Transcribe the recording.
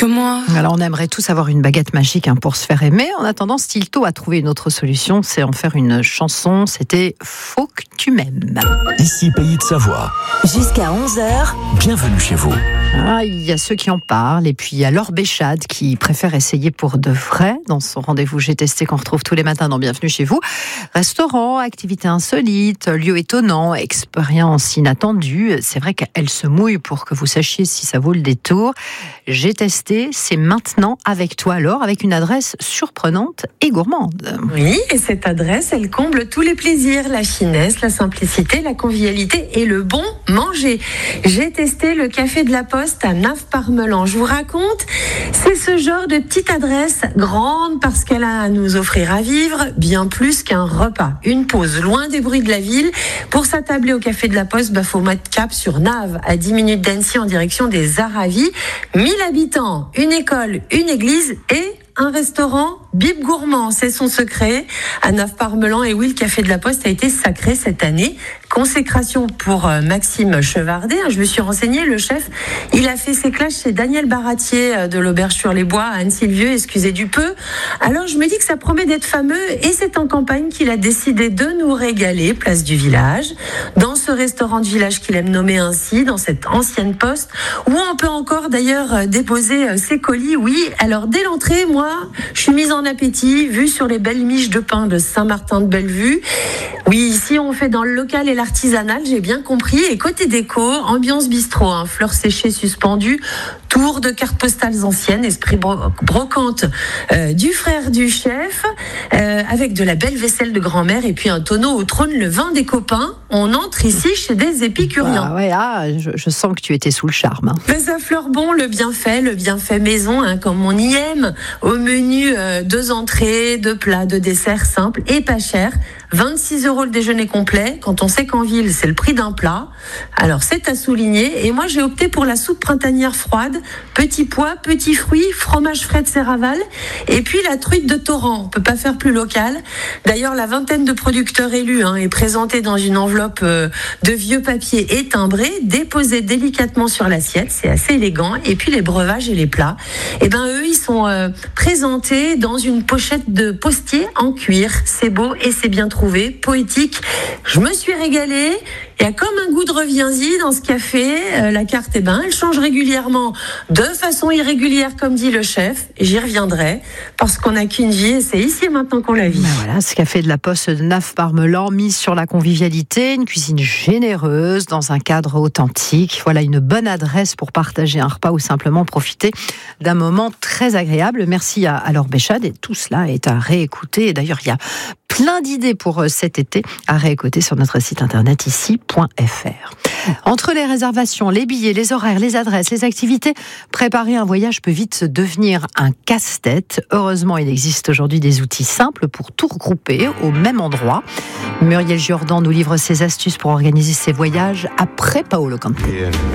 que moi. Alors on aimerait tous avoir une baguette magique pour se faire aimer. En attendant, Stilto a trouvé une autre solution, c'est en faire une chanson. C'était Faut que tu m'aimes. Ici Pays de Savoie. Jusqu'à 11h. Bienvenue chez vous. Il y a ceux qui en parlent et puis il y a Laure Béchade qui préfère essayer pour de vrai dans son rendez-vous J'ai testé qu'on retrouve tous les matins dans Bienvenue chez vous. Restaurant, activités insolites, lieux étonnants, expériences inattendues. C'est vrai qu'elle se mouille pour que vous sachiez si ça vaut le détour. J'ai testé, c'est maintenant avec toi Laure, avec une adresse surprenante et gourmande. Oui, et cette adresse, elle comble tous les plaisirs, la finesse, la simplicité, la convivialité et le bon manger. J'ai testé le café de la Poste à Naves-Parmelan. Je vous raconte, c'est ce genre de petite adresse grande parce qu'elle a à nous offrir à vivre bien plus qu'un repas. Une pause loin des bruits de la ville. Pour s'attabler au café de la Poste, faut mettre cap sur Naves, à 10 minutes d'Annecy en direction des Aravis. 1000 habitants, une école, une église et un restaurant bib gourmand, c'est son secret. À Naves-Parmelan, et oui, le café de la Poste a été sacré cette année. Consécration pour Maxime Chevardet. Je me suis renseignée, le chef, il a fait ses classes chez Daniel Baratier de l'Auberge sur les Bois à Anne-Sylvieux, excusez du peu. Alors je me dis que ça promet d'être fameux et c'est en campagne qu'il a décidé de nous régaler, place du village, dans ce restaurant de village qu'il aime nommer ainsi, dans cette ancienne poste, où on peut encore d'ailleurs déposer ses colis. Oui, alors dès l'entrée, moi, je suis mise en appétit, vue sur les belles miches de pain de Saint-Martin-de-Bellevue. Oui, ici on fait dans le local et l'artisanal, j'ai bien compris. Et côté déco, ambiance bistrot, fleurs séchées suspendues, tour de cartes postales anciennes, esprit brocante du frère du chef, avec de la belle vaisselle de grand-mère et puis un tonneau où trône le vin des copains. On entre ici chez des épicuriens. Je sens que tu étais sous le charme. Mais ça fleure bon le bienfait maison, comme on y aime. Au menu, 2 entrées, 2 plats, 2 desserts simples et pas chers. 26 € le déjeuner complet. Quand on sait qu'en ville, c'est le prix d'un plat. Alors, c'est à souligner. Et moi, j'ai opté pour la soupe printanière froide. Petits pois, petits fruits, fromage frais de Serraval. Et puis, la truite de Torrent. On peut pas faire plus local. D'ailleurs, la vingtaine de producteurs élus est présentée dans une enveloppe de vieux papier et timbré, déposée délicatement sur l'assiette. C'est assez élégant. Et puis, les breuvages et les plats. Eux, ils sont présentés dans une pochette de postier en cuir. C'est beau et c'est bien trouvé, poétique. Je me suis régalée. Il y a comme un goût de reviens-y dans ce café. La carte, elle change régulièrement de façon irrégulière, comme dit le chef. Et j'y reviendrai parce qu'on n'a qu'une vie et c'est ici et maintenant qu'on la vit. Voilà, ce café de la Poste de Naves-Parmelan, mise sur la convivialité, une cuisine généreuse dans un cadre authentique. Voilà une bonne adresse pour partager un repas ou simplement profiter d'un moment très agréable. Merci à Laure Béchade et tout cela est à réécouter. Et d'ailleurs, il y a plein d'idées pour cet été à réécouter sur notre site internet ici.fr. Entre les réservations, les billets, les horaires, les adresses, les activités, préparer un voyage peut vite devenir un casse-tête. Heureusement, il existe aujourd'hui des outils simples pour tout regrouper au même endroit. Muriel Jordan nous livre ses astuces pour organiser ses voyages après Paolo Conte.